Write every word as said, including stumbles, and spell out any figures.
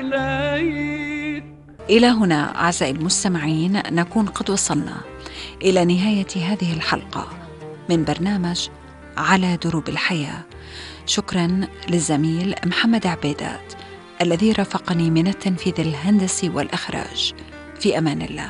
إلى هنا أعزائي المستمعين نكون قد وصلنا إلى نهاية هذه الحلقة من برنامج على دروب الحياة. شكرا للزميل محمد عبيدات الذي رافقني من التنفيذ الهندسي والإخراج. في أمان الله.